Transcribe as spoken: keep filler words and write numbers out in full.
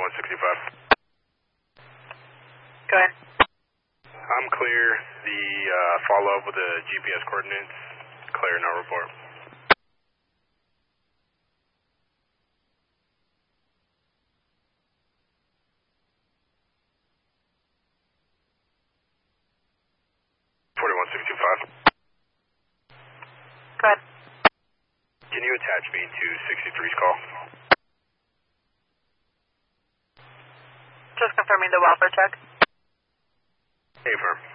forty-one sixty-five. Go ahead. I'm clear. The uh, follow-up with the G P S coordinates. Clear, no report. forty-one sixty-five. Go ahead. Can you attach me to sixty-three's call? Just confirming the welfare check. Hey, firm.